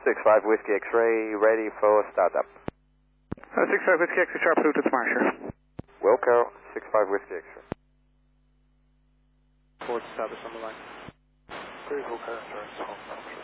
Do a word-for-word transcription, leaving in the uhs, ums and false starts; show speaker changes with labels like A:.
A: six five Whiskey X-ray, ready for startup.
B: Uh, six five Whiskey X-ray, sharp route to Marsher.
A: Wilco, six five Whiskey X-ray.
C: Forward to service on the line.
D: Three Wilco, sorry,